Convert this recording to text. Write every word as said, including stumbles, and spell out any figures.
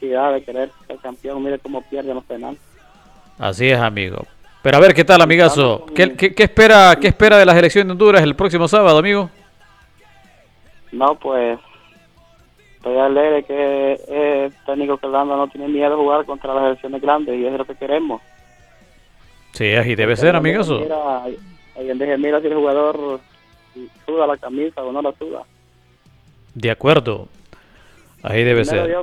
necesidad de querer ser campeón. Mire cómo pierden los penales. Así es, amigo. Pero a ver, ¿qué tal, amigazo? ¿Qué, qué, qué espera, qué espera de la selección de Honduras el próximo sábado, amigo? No, pues estoy alegre que el técnico que Orlando no tiene miedo a jugar contra las selecciones grandes y es lo que queremos. Sí, así debe ser, amigazo. Mira, mira, mira si el jugador suda la camisa o no la suda. De acuerdo. Ahí debe Primero ser. Dios,